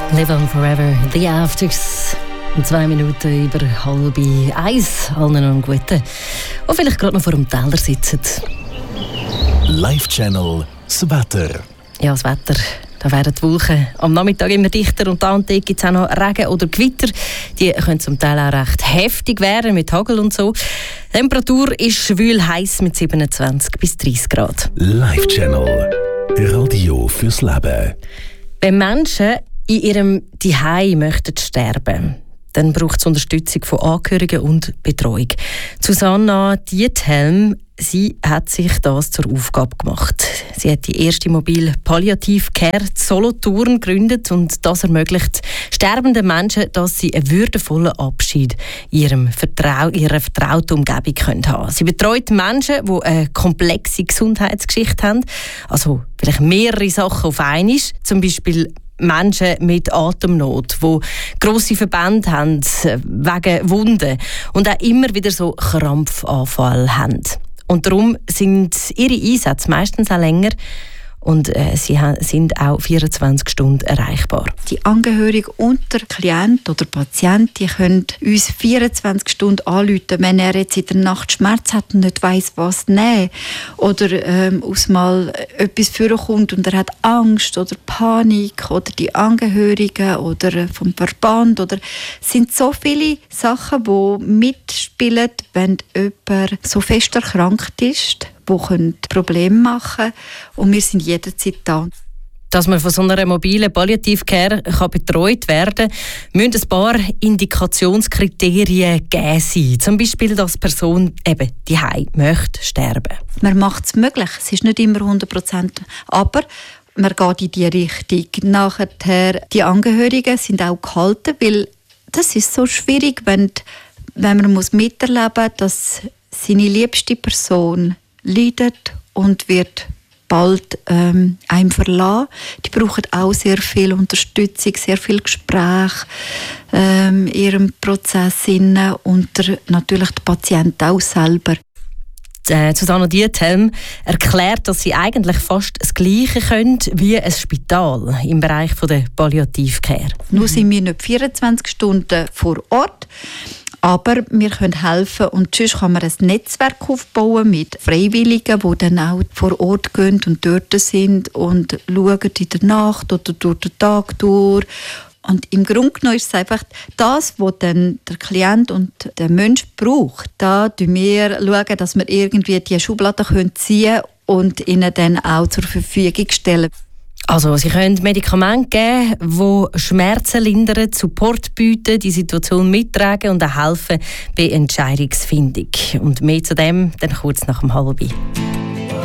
Live on Forever, The Afters. 2 Minuten über 12:30. Allen noch einen guten. Und vielleicht gerade noch vor dem Teller sitzen. Live-Channel, das Wetter. Ja, das Wetter. Da werden die Wolken am Nachmittag immer dichter und da und dort gibt es auch noch Regen oder Gewitter. Die können zum Teil auch recht heftig werden mit Hagel und so. Die Temperatur ist schwül heiß mit 27 bis 30 Grad. Live-Channel, Radio fürs Leben. Wenn Menschen in ihrem Zuhause möchten sterben, dann braucht es Unterstützung von Angehörigen und Betreuung. Susanna Diethelm, sie hat sich das zur Aufgabe gemacht. Sie hat die erste mobile Palliative Care Solothurn gegründet und das ermöglicht sterbenden Menschen, dass sie einen würdevollen Abschied in ihrer vertrauten Umgebung haben können. Sie betreut Menschen, die eine komplexe Gesundheitsgeschichte haben, also vielleicht mehrere Sachen auf einmal, zum Beispiel Menschen mit Atemnot, die grosse Verbände haben wegen Wunden und auch immer wieder so Krampfanfälle haben. Und darum sind ihre Einsätze meistens auch länger und sie sind auch 24 Stunden erreichbar. Die Angehörigen und der Klient oder Patient, die können uns 24 Stunden anrufen, wenn er jetzt in der Nacht Schmerz hat und nicht weiss, was nehmen. Oder aus mal etwas vorkommt und er hat Angst oder Panik. Oder die Angehörigen oder vom Verband. Oder es sind so viele Sachen, die mitspielen, wenn jemand so fest erkrankt ist, die Probleme machen können. Und wir sind jederzeit da. Dass man von so einer mobilen Palliative Care betreut werden kann, müssen ein paar Indikationskriterien gegeben sein. Zum Beispiel, dass die Person eben daheim möchte sterben. Man macht es möglich. Es ist nicht immer 100%. Aber man geht in die Richtung. Nachher, die Angehörigen sind auch gehalten, weil das ist so schwierig, wenn man miterleben muss, dass seine liebste Person leidet und wird bald einem verlassen. Die brauchen auch sehr viel Unterstützung, sehr viel Gespräch in ihrem Prozess und natürlich der Patient auch selber. Susanna Diethelm erklärt, dass sie eigentlich fast das Gleiche können wie ein Spital im Bereich der Palliative Care. Nur sind wir nicht 24 Stunden vor Ort, aber wir können helfen und sonst kann man ein Netzwerk aufbauen mit Freiwilligen, die dann auch vor Ort gehen und dort sind und schauen in der Nacht oder durch den Tag durch. Und im Grunde genommen ist es einfach das, was dann der Klient und der Mensch braucht. Da schauen wir, dass wir irgendwie die Schubladen ziehen können und ihnen dann auch zur Verfügung stellen. Also, sie können Medikamente geben, die Schmerzen lindern, Support bieten, die Situation mittragen und auch helfen bei Entscheidungsfindung. Und mehr zu dem dann kurz nach dem 12:30.